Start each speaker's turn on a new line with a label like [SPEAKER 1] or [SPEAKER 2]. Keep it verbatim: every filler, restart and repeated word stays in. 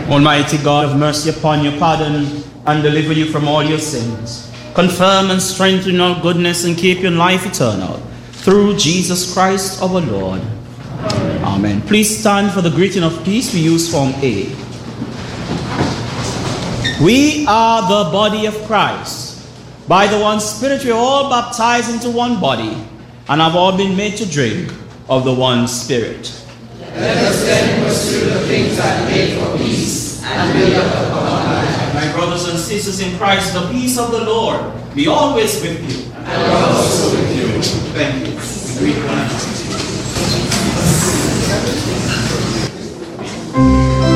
[SPEAKER 1] Almighty God, have mercy upon you, pardon and deliver you from all your sins. Confirm and strengthen your goodness and keep you in life eternal. Through Jesus Christ our Lord. Amen. Amen. Please stand for the greeting of peace. We use Form A. We are the body of Christ. By the one Spirit we are all baptized into one body and have all been made to drink of the one Spirit.
[SPEAKER 2] Let us then pursue the things that make for peace and build up upon life.
[SPEAKER 1] My brothers and sisters in Christ, the peace of the Lord be always with you.
[SPEAKER 2] And also with you.
[SPEAKER 1] Thank you. We greet one another.